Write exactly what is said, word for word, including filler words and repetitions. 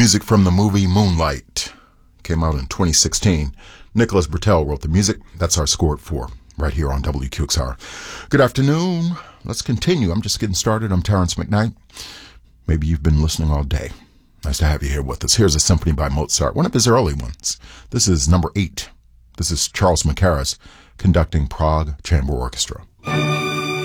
Music from the movie Moonlight. Came out in twenty sixteen. Nicholas Britell wrote the music. That's our score at four, right here on W Q X R. Good afternoon. Let's continue. I'm just getting started. I'm Terrence McKnight. Maybe you've been listening all day. Nice to have you here with us. Here's a symphony by Mozart, one of his early ones. This is number eight. This is Charles Mackerras conducting Prague Chamber Orchestra.